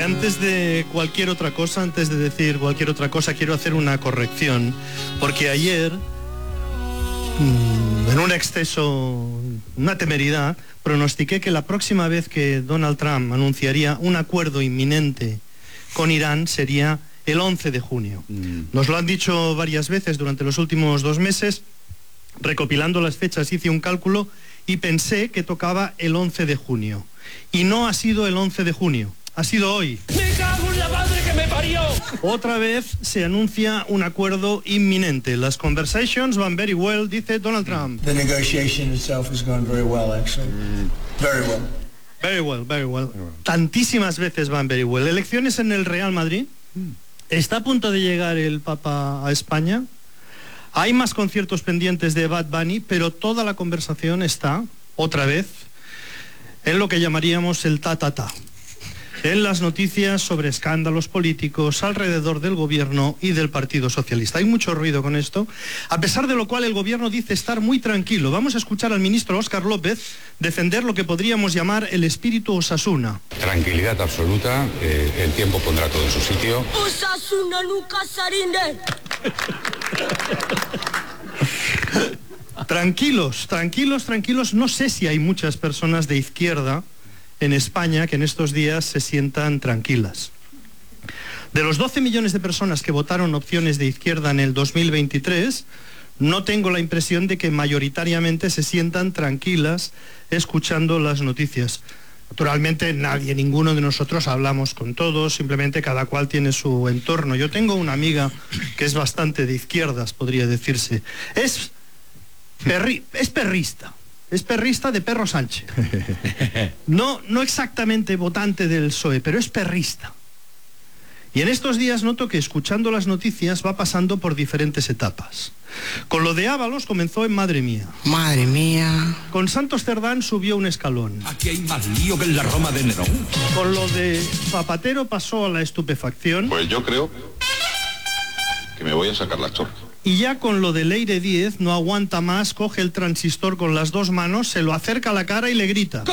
antes de cualquier otra cosa, antes de decir cualquier otra cosa, quiero hacer una corrección, porque ayer, en un exceso, una temeridad, pronostiqué que la próxima vez que Donald Trump anunciaría un acuerdo inminente con Irán sería el 11 de junio. Nos lo han dicho varias veces durante los últimos 2 meses. Recopilando las fechas hice un cálculo y pensé que tocaba el 11 de junio. Y no ha sido el 11 de junio, ha sido hoy. ¡Me cago en la madre que me parió! Otra vez se anuncia un acuerdo inminente. Las conversations van very well, dice Donald Trump. The negotiation itself has gone very well, actually. Very well. Very well, very well. Tantísimas veces van very well. Elecciones en el Real Madrid. Está a punto de llegar el Papa a España. Hay más conciertos pendientes de Bad Bunny, pero toda la conversación está, otra vez, en lo que llamaríamos el ta-ta-ta. En las noticias sobre escándalos políticos alrededor del gobierno y del Partido Socialista. Hay mucho ruido con esto, a pesar de lo cual el gobierno dice estar muy tranquilo. Vamos a escuchar al ministro Óscar López defender lo que podríamos llamar el espíritu Osasuna. Tranquilidad absoluta, el tiempo pondrá todo en su sitio. Osasuna nunca sarinde. Tranquilos, tranquilos, tranquilos. No sé si hay muchas personas de izquierda en España que en estos días se sientan tranquilas. De los 12 millones de personas que votaron opciones de izquierda en el 2023, no tengo la impresión de que mayoritariamente se sientan tranquilas escuchando las noticias. Naturalmente nadie, ninguno de nosotros hablamos con todos, simplemente cada cual tiene su entorno. Yo tengo una amiga que es bastante de izquierdas, podría decirse. Es perrista. Es perrista de Perro Sánchez. No exactamente votante del PSOE, pero es perrista. Y en estos días noto que escuchando las noticias va pasando por diferentes etapas. Con lo de Ábalos comenzó en Madre Mía. Madre mía. Con Santos Cerdán subió un escalón. Aquí hay más lío que en la Roma de Nerón. Con lo de Zapatero pasó a la estupefacción. Pues yo creo que me voy a sacar la chorra. Y ya con lo de Leire Díez no aguanta más, coge el transistor con las 2 manos, se lo acerca a la cara y le grita.